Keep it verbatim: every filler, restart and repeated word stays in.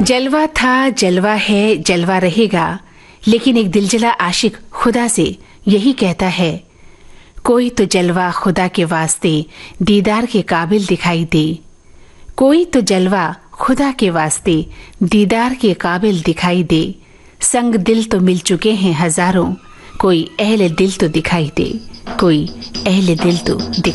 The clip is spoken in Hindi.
जलवा था, जलवा है, जलवा रहेगा, लेकिन एक दिलजला आशिक खुदा से यही कहता है, कोई तो जलवा खुदा के वास्ते दीदार के काबिल दिखाई दे। कोई तो जलवा खुदा के वास्ते दीदार के काबिल दिखाई दे। संग दिल तो मिल चुके हैं हजारों, कोई अहले दिल तो दिखाई दे। कोई अहले दिल तो दिखाई